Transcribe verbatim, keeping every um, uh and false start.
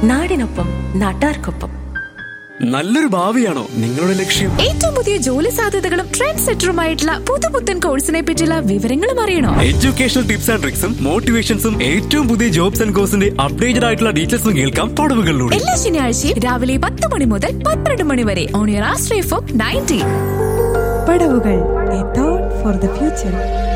നാടിനൊപ്പം നാട്ടാർക്കൊപ്പം. നല്ലൊരു ഭാവിയാണോ നിങ്ങളുടെ ലക്ഷ്യം? ഏറ്റവും പുതിയ ജോലി സാധ്യതകളും ട്രെൻഡ് സെറ്ററുമായിട്ടുള്ള പുതുപുത്തൻ കോഴ്സിനെ പറ്റിയുള്ള വിവരങ്ങളും അറിയണോ? എഡ്യൂക്കേഷണൽ ടിപ്സ് ആൻഡ് ട്രിക്സും മോട്ടിവേഷൻസും ഏറ്റവും പുതിയ ജോബ്സ് ആൻഡ് കോഴ്സിന്റെ അപ്ഡേറ്റഡ് ആയിട്ടുള്ള ഡീറ്റെയിൽസും കേൾക്കാം പടവുകളിലൂടെ. എല്ലാ ശനിയാഴ്ചയും രാവിലെ പത്ത് മണി മുതൽ പന്ത്രണ്ട് മണി വരെ on your Ashraya F M ninety. പടവുകൾ, A thought for the future.